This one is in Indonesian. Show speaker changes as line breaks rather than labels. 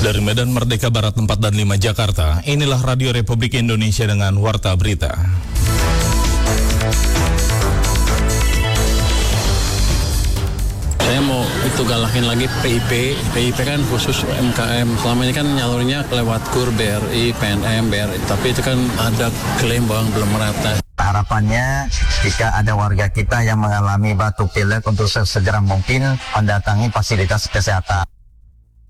Dari Medan Merdeka Barat 4 dan 5 Jakarta, inilah Radio Republik Indonesia dengan Warta Berita.
Saya mau galakin lagi PIP kan khusus UMKM. Selama ini kan nyalurnya lewat KUR, BRI, PNM, BRI, tapi itu kan ada klaim bahwa belum merata.
Harapannya jika ada warga kita yang mengalami batuk pilek untuk sesegera mungkin mendatangi fasilitas kesehatan.